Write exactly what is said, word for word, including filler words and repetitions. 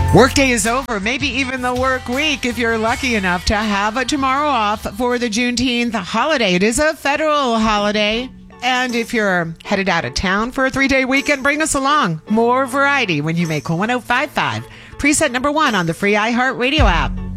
Workday is over, maybe even the work week if you're lucky enough to have a tomorrow off for the Juneteenth holiday. It is a federal holiday. And if you're headed out of town for a three-day weekend, bring us along. More variety when you make one oh five point five preset number one on the free iHeartRadio app.